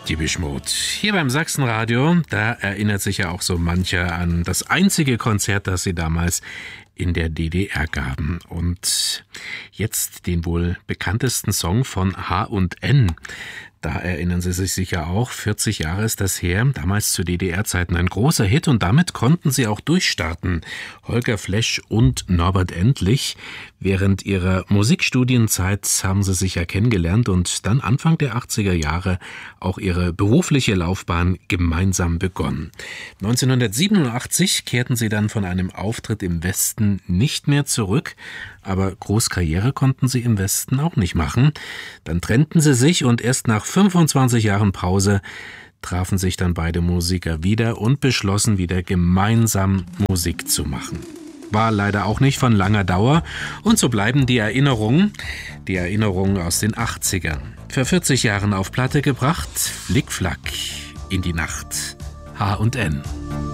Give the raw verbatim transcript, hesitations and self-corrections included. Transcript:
Depeche Mode. Hier beim Sachsenradio, da erinnert sich ja auch so mancher an das einzige Konzert, das sie damals in der D D R gaben. Und jetzt den wohl bekanntesten Song von H und N. Da erinnern Sie sich sicher auch, vierzig Jahre ist das her, damals zu D D R-Zeiten ein großer Hit und damit konnten sie auch durchstarten. Holger Flesch und Norbert Endlich. Während ihrer Musikstudienzeit haben sie sich ja kennengelernt und dann Anfang der achtziger Jahre auch ihre berufliche Laufbahn gemeinsam begonnen. neunzehnhundertsiebenundachtzig kehrten sie dann von einem Auftritt im Westen nicht mehr zurück, aber Großkarriere konnten sie im Westen auch nicht machen. Dann trennten sie sich und erst nach fünfundzwanzig Jahren Pause trafen sich dann beide Musiker wieder und beschlossen wieder gemeinsam Musik zu machen. War leider auch nicht von langer Dauer und so bleiben die Erinnerungen, die Erinnerungen aus den achtzigern. Vor vierzig Jahren auf Platte gebracht, Flickflack in die Nacht, H und N.